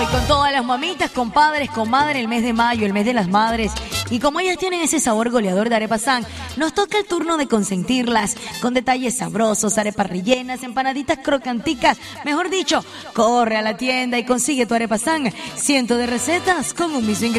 hoy con todas las mamitas, compadres, comadres, el mes de mayo, el mes de las madres. Y como ellas tienen ese sabor goleador de Arepa San, nos toca el turno de consentirlas con detalles sabrosos, arepas rellenas, empanaditas crocanticas. Mejor dicho, corre a la tienda y consigue tu Arepa San. Cientos de recetas con un mismo ingrediente.